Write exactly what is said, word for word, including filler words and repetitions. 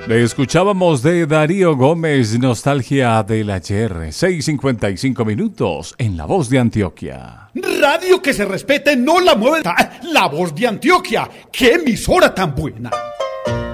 Le escuchábamos de Darío Gómez, Nostalgia del Ayer, seis cincuenta y cinco minutos en La Voz de Antioquia. Radio que se respete, no la mueve. La Voz de Antioquia, qué emisora tan buena.